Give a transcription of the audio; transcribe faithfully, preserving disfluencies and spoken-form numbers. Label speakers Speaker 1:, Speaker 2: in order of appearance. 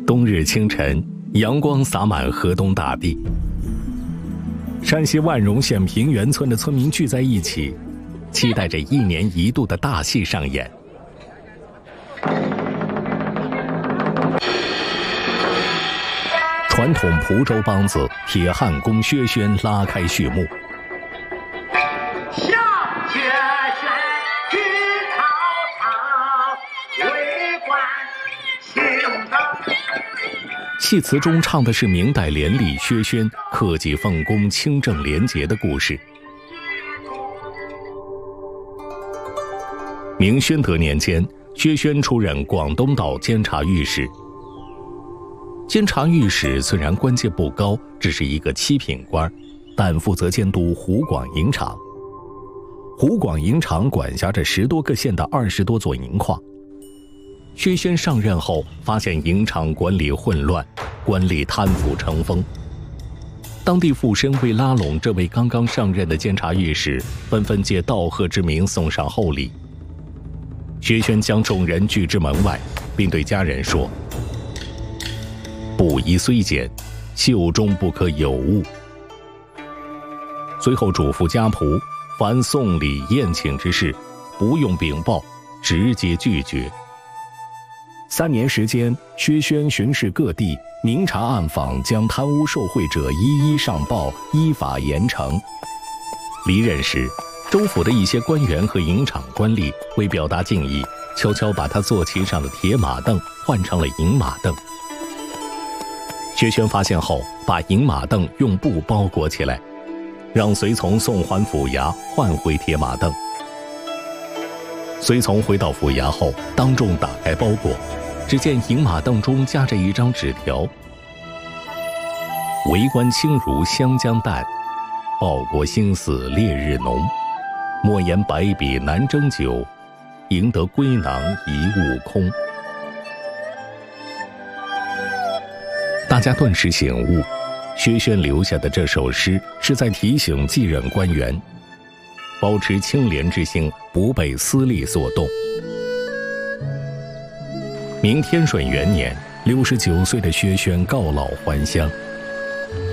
Speaker 1: 冬日清晨，阳光洒满河东大地。山西万荣县平原村的村民聚在一起，期待着一年一度的大戏上演。传统蒲州梆子铁汉宫薛轩拉开序幕。
Speaker 2: 向薛轩去操场，为官行德。
Speaker 1: 戏词中唱的是明代廉吏薛轩克己奉公、清正廉洁的故事。明宣德年间，薛轩出任广东道监察御史。监察御史虽然官阶不高，只是一个七品官，但负责监督湖广银厂。湖广银厂管辖着十多个县的二十多座银矿。薛轩上任后，发现银厂管理混乱，官吏贪腐成风。当地富绅为拉拢这位刚刚上任的监察御史，纷纷借道贺之名送上厚礼。薛轩将众人拒之门外，并对家人说：布衣虽简，袖中不可有误。随后嘱咐家仆，凡送礼宴请之事，不用禀报，直接拒绝。三年时间，薛轩巡视各地，明察暗访，将贪污受贿者一一上报，依法严惩。离任时，州府的一些官员和银厂官吏为表达敬意，悄悄把他坐骑上的铁马凳换成了银马凳。薛轩发现后，把银马凳用布包裹起来，让随从送还府衙，换回铁马凳。随从回到府衙后，当众打开包裹，只见银马凳中夹着一张纸条：为官清如湘江淡，报国心似烈日浓。莫言百比难争久，赢得归囊一物空。大家顿时醒悟，薛轩留下的这首诗是在提醒继任官员，保持清廉之心，不被私利所动。明天顺元年，六十九岁的薛轩告老还乡。